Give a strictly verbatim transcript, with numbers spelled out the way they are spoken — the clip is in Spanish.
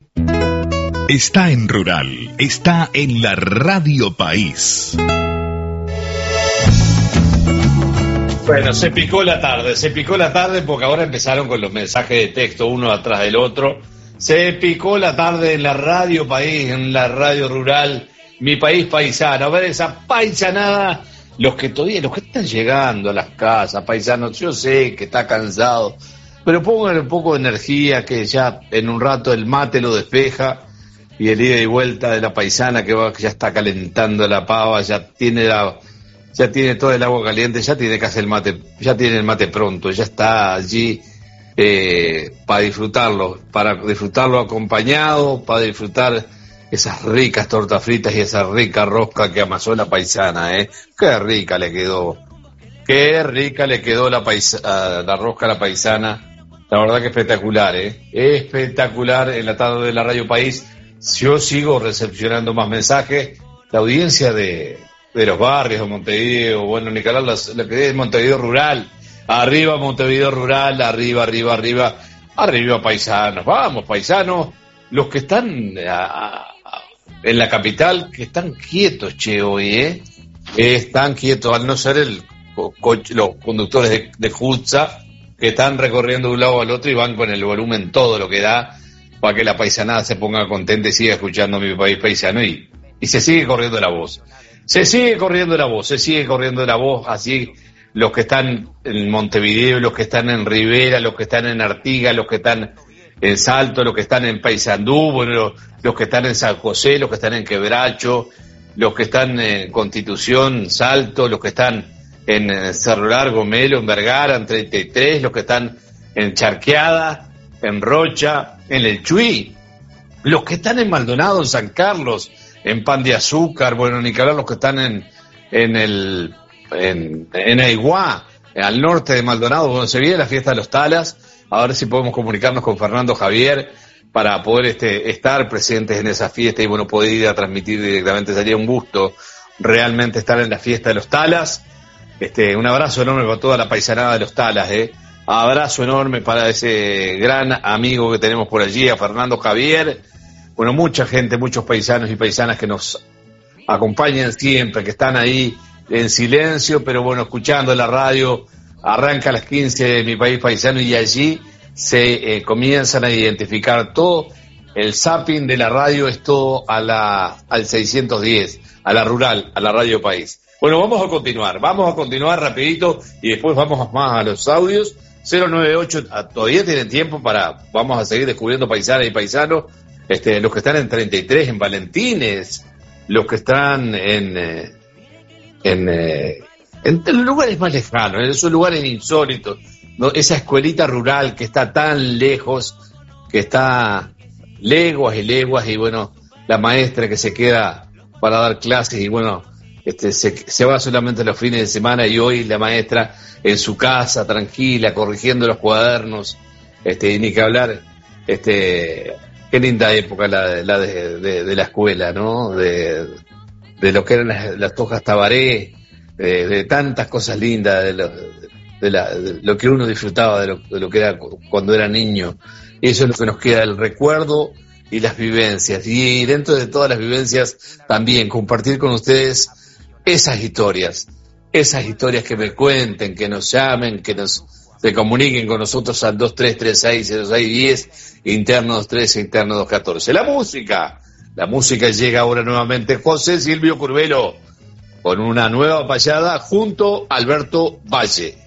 Está en Rural, está en la Radio País. Bueno, se picó la tarde, se picó la tarde porque ahora empezaron con los mensajes de texto uno atrás del otro. Se picó la tarde en la Radio País, en la Radio Rural, mi país paisano. A ver esa paisanada, los que todavía, los que están llegando a las casas, paisanos, yo sé que está cansado, pero pónganle un poco de energía que ya en un rato el mate lo despeja. Y el ida y vuelta de la paisana que va, que ya está calentando la pava, ya tiene la, ya tiene todo el agua caliente, ya tiene que hacer el mate, ya tiene el mate pronto, ya está allí eh, para disfrutarlo, para disfrutarlo acompañado, para disfrutar esas ricas tortas fritas y esa rica rosca que amasó la paisana, eh. Qué rica le quedó, qué rica le quedó la paisa, la rosca a la paisana, la verdad que espectacular, eh, espectacular en la tarde de la Radio País. Yo sigo recepcionando más mensajes. La audiencia de, de los barrios de Montevideo, bueno, Nicolás, lo que es Montevideo Rural, arriba Montevideo Rural, arriba, arriba, arriba, arriba paisanos, vamos paisanos, los que están a, a, en la capital, que están quietos, che, hoy, ¿eh? Están quietos, al no ser el co- coche, los conductores de, de Jutsa, que están recorriendo de un lado al otro y van con el volumen todo lo que da, para que la paisanada se ponga contenta y siga escuchando Mi País Paisano y, y se sigue corriendo la voz. Se sigue corriendo la voz, se sigue corriendo la voz, así los que están en Montevideo, los que están en Rivera, los que están en Artigas, los que están en Salto, los que están en Paysandú, bueno, los, los que están en San José, los que están en Quebracho, los que están en Constitución, Salto, los que están en Cerro Largo, Melo, en Vergara, en treinta y tres, los que están en Charqueada, en Rocha, en el Chuy, los que están en Maldonado, en San Carlos, en Pan de Azúcar, bueno, Nicolás, los que están en en el en, en Aiguá, al norte de Maldonado, donde se viene la fiesta de los Talas, a ver si podemos comunicarnos con Fernando Javier para poder este estar presentes en esa fiesta y bueno, poder ir a transmitir directamente, sería un gusto realmente estar en la fiesta de los Talas. Este, un abrazo enorme para toda la paisanada de los Talas, eh. Abrazo enorme para ese gran amigo que tenemos por allí, a Fernando Javier. Bueno, mucha gente, muchos paisanos y paisanas que nos acompañan siempre, que están ahí en silencio, pero bueno, escuchando la radio. Arranca a las quince de Mi País Paisano y allí se eh, comienzan a identificar todo. El zapping de la radio es todo a la, al seiscientos diez, a la rural, a la Radio País. Bueno, vamos a continuar, vamos a continuar rapidito y después vamos más a los audios. cero nueve ocho, todavía tienen tiempo para, vamos a seguir descubriendo paisanas y paisanos, este, los que están en treinta y tres, en Valentines, los que están en, eh, en, eh, en, en lugares más lejanos, en esos lugares insólitos, ¿no? Esa escuelita rural que está tan lejos, que está leguas y leguas, y bueno, la maestra que se queda para dar clases y bueno, este, se, se va solamente los fines de semana y hoy la maestra en su casa, tranquila, corrigiendo los cuadernos, este, y ni que hablar, este, qué linda época la, la de, de, de la escuela, ¿no? De, de lo que eran las, las Tojas Tabaré, de, de tantas cosas lindas, de lo, de, la, de lo que uno disfrutaba de lo, de lo que era cuando era niño. Y eso es lo que nos queda, el recuerdo y las vivencias. Y dentro de todas las vivencias también compartir con ustedes esas historias. Esas historias que me cuenten, que nos llamen, que nos se comuniquen con nosotros al dos tres tres seis cero seis diez, interno dos trece, interno dos catorce. La música, la música llega ahora nuevamente José Silvio Curvelo con una nueva payada junto a Alberto Valle.